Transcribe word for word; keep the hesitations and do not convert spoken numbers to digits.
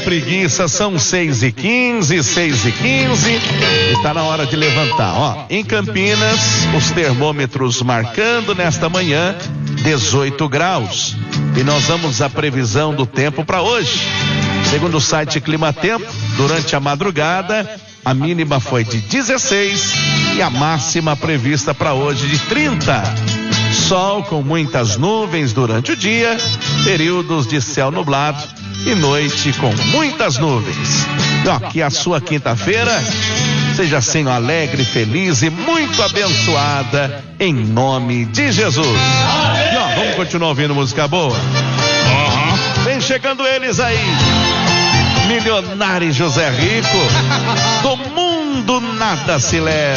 preguiça, são seis e quinze, seis e quinze, e tá na hora de levantar, ó. Em Campinas, os termômetros marcando nesta manhã dezoito graus. E nós vamos à previsão do tempo para hoje. Segundo o site Climatempo, durante a madrugada, a mínima foi de dezesseis e a máxima prevista para hoje de trinta. Sol com muitas nuvens durante o dia, períodos de céu nublado e noite com muitas nuvens. E ó, que a sua quinta-feira seja assim alegre, feliz e muito abençoada em nome de Jesus. E ó, vamos continuar ouvindo música boa? Uhum. Vem chegando eles aí. Milionário José Rico, do mundo nada se leva.